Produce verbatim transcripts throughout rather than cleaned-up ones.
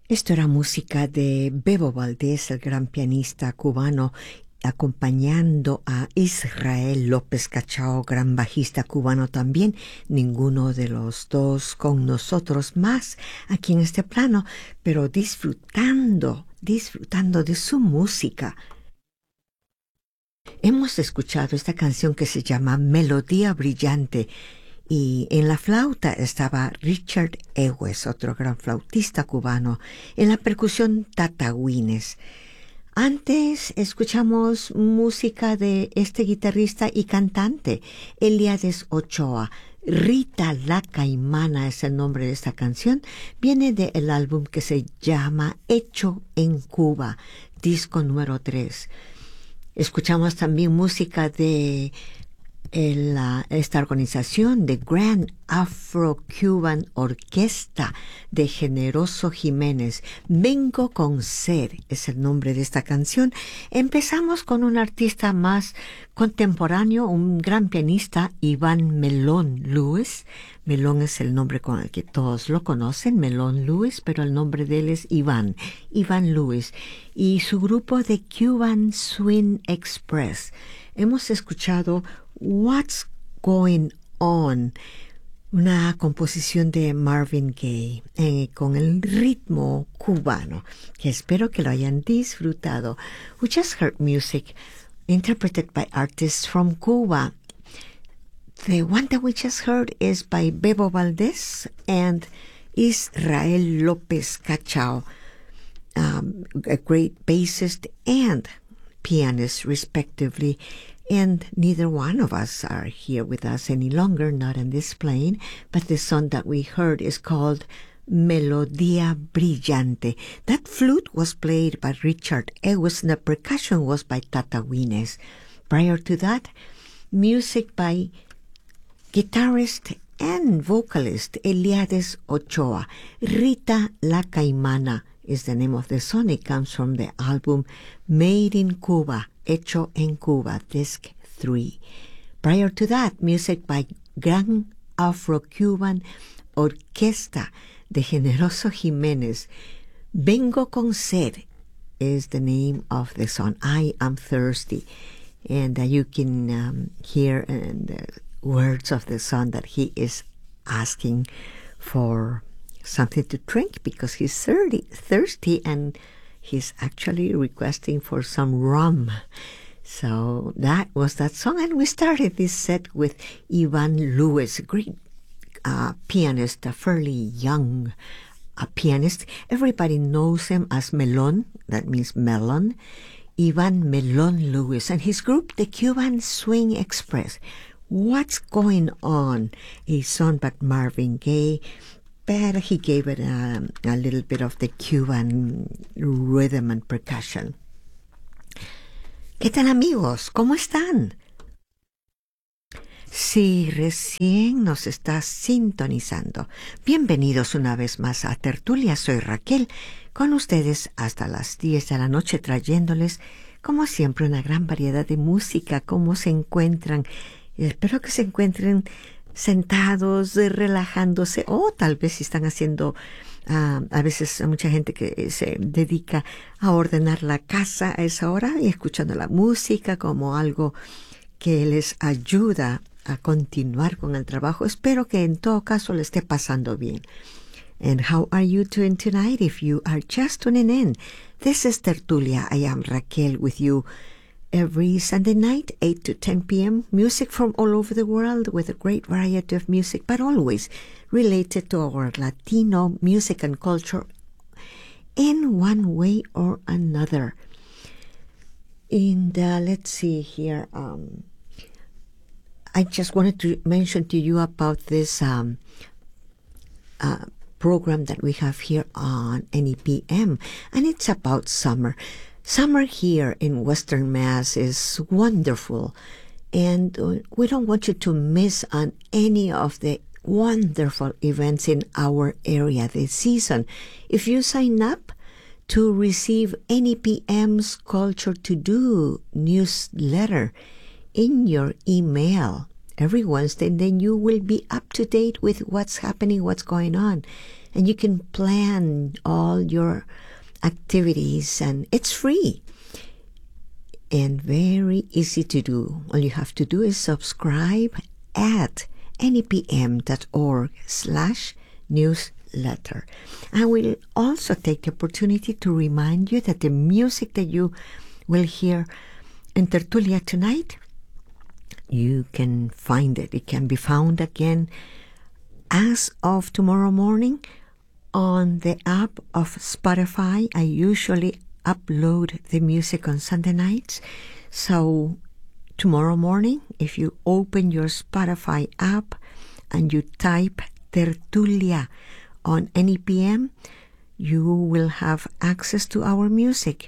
Esto era música de Bebo Valdés, el gran pianista cubano, acompañando a Israel López Cachao, gran bajista cubano también, ninguno de los dos con nosotros más aquí en este plano, pero disfrutando, disfrutando de su música. Hemos escuchado esta canción que se llama Melodía Brillante, y en la flauta estaba Richard Ewes, otro gran flautista cubano, en la percusión Tata Wines. Antes escuchamos música de este guitarrista y cantante, Eliades Ochoa. Rita la Caimana es el nombre de esta canción. Viene del álbum que se llama Hecho en Cuba, disco número tres. Escuchamos también música de el, uh, esta organización de Grand Afro-Cuban Orquesta de Generoso Jiménez. Vengo con sed es el nombre de esta canción. Empezamos con un artista más contemporáneo, un gran pianista, Iván Melón Lewis. Melón es el nombre con el que todos lo conocen, Melón Lewis, pero el nombre de él es Iván, Iván Lewis. Y su grupo de Cuban Swing Express. Hemos escuchado What's Going On, una composición de Marvin Gaye eh, con el ritmo cubano, que espero que lo hayan disfrutado. We just heard music interpreted by artists from Cuba. The one that we just heard is by Bebo Valdés and Israel López Cachao, um, a great bassist and pianist, respectively. And neither one of us are here with us any longer, not in this plane, but the song that we heard is called Melodía Brillante. That flute was played by Richard Ewes, and the percussion was by Tata Wines. Prior to that, music by guitarist and vocalist Eliades Ochoa. Rita la Caimana is the name of the song. It comes from the album Made in Cuba, Hecho en Cuba, disc three. Prior to that, music by Gran Afro-Cuban Orquesta de Generoso Jiménez. Vengo con sed is the name of the song. I am thirsty. And uh, you can um, hear in the words of the song that he is asking for something to drink because he's thirsty, thirsty and he's actually requesting for some rum. So that was that song. And we started this set with Iván Lewis, a great uh, pianist, a fairly young uh, pianist. Everybody knows him as Melón, that means melon. Iván Melón Lewis and his group, the Cuban Swing Express. What's Going On? A song by Marvin Gaye, but he gave it a, a little bit of the Cuban rhythm and percussion. ¿Qué tal, amigos? ¿Cómo están? Si recién nos estás sintonizando, bienvenidos una vez más a Tertulia. Soy Raquel, con ustedes hasta las diez de la noche, trayéndoles, como siempre, una gran variedad de música. ¿Cómo se encuentran? Espero que se encuentren sentados, relajándose, o tal vez si están haciendo, uh, a veces hay mucha gente que se dedica a ordenar la casa a esa hora y escuchando la música como algo que les ayuda a continuar con el trabajo. Espero que en todo caso le esté pasando bien. And how are you doing tonight? If you are just tuning in, this is Tertulia. I am Raquel with you every Sunday night, eight to ten p.m. Music from all over the world with a great variety of music, but always related to our Latino music and culture in one way or another. And uh, let's see here. Um, I just wanted to mention to you about this um, uh, program that we have here on N E P M, and it's about summer. Summer here in Western Mass is wonderful, and we don't want you to miss on any of the wonderful events in our area this season. If you sign up to receive N E P M's Culture to Do newsletter in your email every Wednesday, then you will be up to date with what's happening, what's going on. and you can plan all your activities, and it's free and very easy to do. All you have to do is subscribe at nepm.org slash newsletter. I will also take the opportunity to remind you that the music that you will hear in Tertulia tonight, you can find it. It can be found again as of tomorrow morning on the app of Spotify. I usually upload the music on Sunday nights. So tomorrow morning, if you open your Spotify app and you type Tertulia on N E P M, you will have access to our music.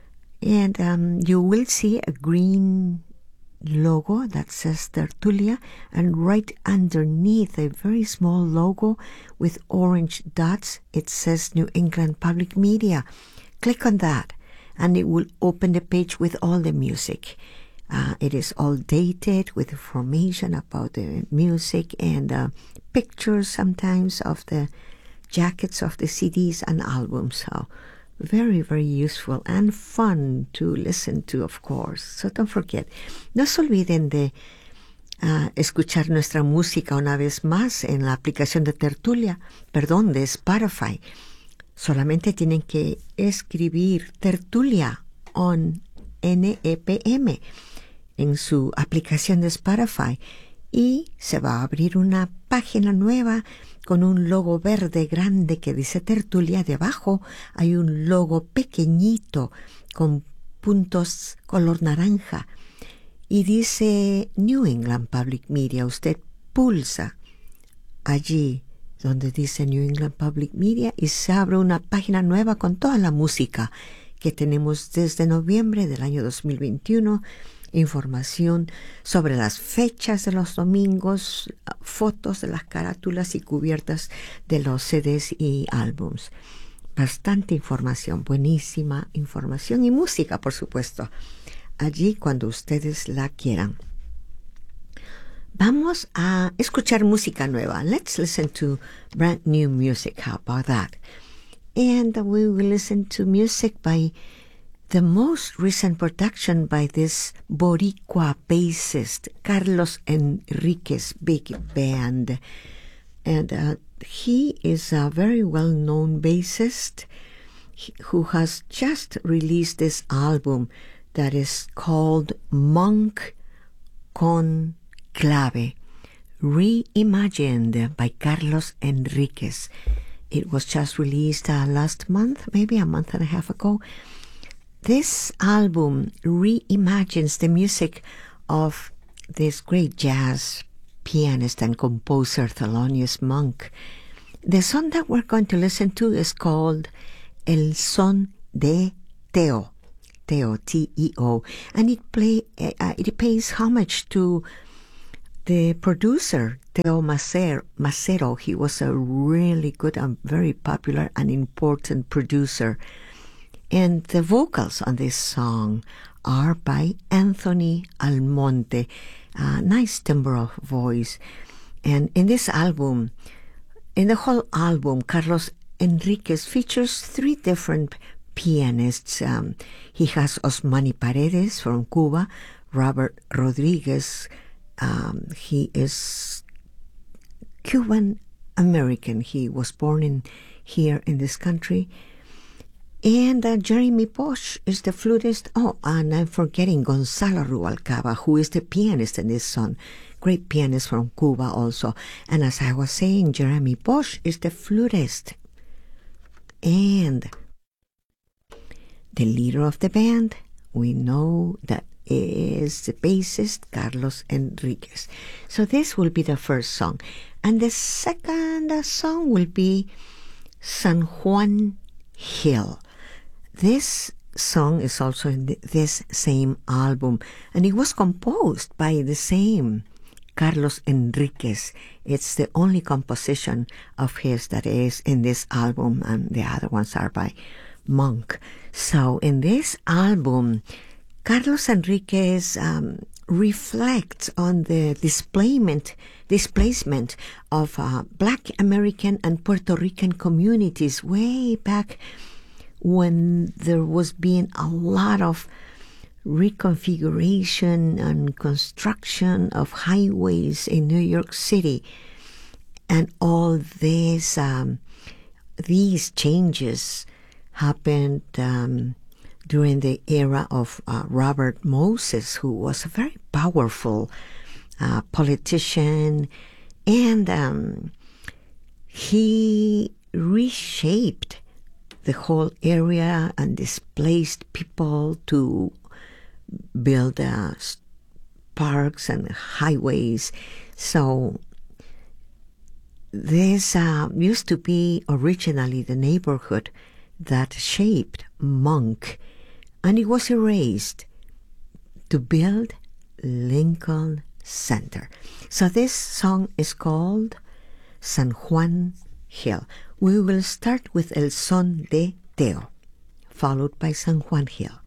And um, you will see a green logo that says Tertulia, and right underneath a very small logo with orange dots, it says New England Public Media. Click on that and it will open the page with all the music. Uh, it is all dated with information about the music and uh, pictures sometimes of the jackets of the C Ds and albums. So very, very useful and fun to listen to, of course. So don't forget. No se olviden de uh, escuchar nuestra música una vez más en la aplicación de Tertulia, perdón, de Spotify. Solamente tienen que escribir Tertulia on N E P M en su aplicación de Spotify y se va a abrir una página nueva con un logo verde grande que dice Tertulia. Debajo hay un logo pequeñito con puntos color naranja y dice New England Public Media. Usted pulsa allí donde dice New England Public Media y se abre una página nueva con toda la música que tenemos desde noviembre del año dos mil veintiuno. Información sobre las fechas de los domingos, fotos de las carátulas y cubiertas de los C Ds y álbums. Bastante información, buenísima información y música, por supuesto, allí cuando ustedes la quieran. Vamos a escuchar música nueva. Let's listen to brand new music. How about that? And we will listen to music by the most recent production by this Boricua bassist, Carlos Enriquez Big Band. And uh, he is a very well-known bassist who has just released this album that is called Monk con Clave, reimagined by Carlos Enriquez. It was just released uh, last month, maybe a month and a half ago. This album reimagines the music of this great jazz pianist and composer Thelonious Monk. The song that we're going to listen to is called El Son de Teo, Teo, T E O, and it play uh, it pays homage to the producer Teo Macero. Macero. He was a really good and very popular and important producer. And the vocals on this song are by Anthony Almonte, a nice timbre of voice. And in this album, in the whole album, Carlos Enriquez features three different pianists. Um, he has Osmani Paredes from Cuba, Robert Rodriguez. Um, he is Cuban American. He was born in here in this country. And uh, Jeremy Bosch is the flutist. Oh, and I'm forgetting Gonzalo Rubalcaba, who is the pianist in this song. Great pianist from Cuba also. And as I was saying, Jeremy Bosch is the flutist. And the leader of the band, we know that is the bassist Carlos Enriquez. So this will be the first song. And the second song will be San Juan Hill. This song is also in the, this same album, and it was composed by the same Carlos Enriquez. It's the only composition of his that is in this album, and the other ones are by Monk. So in this album, Carlos Enriquez um, reflects on the displacement displacement of uh, Black American and Puerto Rican communities way back when there was being a lot of reconfiguration and construction of highways in New York City, and all these um, these changes happened um, during the era of uh, Robert Moses, who was a very powerful uh, politician, and um, he reshaped the whole area and displaced people to build uh, parks and highways. So this uh, used to be originally the neighborhood that shaped Monk, and it was erased to build Lincoln Center. So this song is called San Juan Hill. We will start with El Son de Teo, followed by San Juan Hill.